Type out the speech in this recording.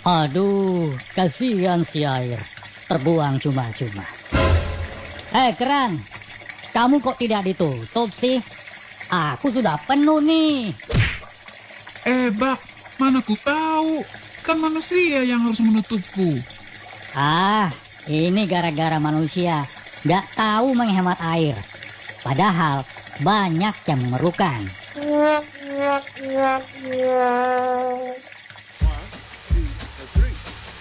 Aduh, kasihan si air. Terbuang cuma-cuma. Kerang, kamu kok tidak ditutup sih? Aku sudah penuh nih. Bak, mana ku tahu. Kan manusia yang harus menutupku. Ini gara-gara manusia nggak tahu menghemat air. Padahal banyak yang memerlukan.